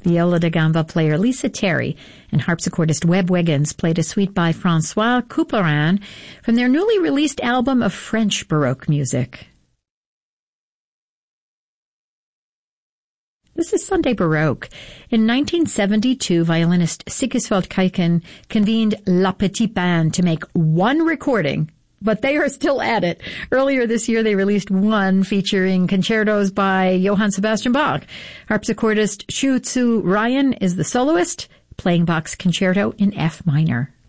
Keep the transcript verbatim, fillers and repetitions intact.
Viola da gamba player Lisa Terry and harpsichordist Webb Wiggins played a suite by Francois Couperin from their newly released album of French Baroque music. This is Sunday Baroque. In nineteen seventy-two, violinist Sigiswald Kuiken convened La Petite Band to make one recording, but they are still at it. Earlier this year, they released one featuring concertos by Johann Sebastian Bach. Harpsichordist Shu Tzu Ryan is the soloist, playing Bach's concerto in F minor.